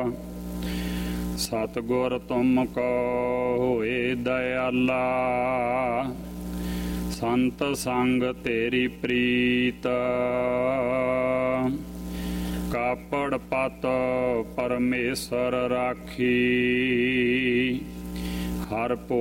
सतगुर तुमको होए दयाला, संत संग तेरी प्रीत। कापड़ पत परमेश्वर राखी, हर भो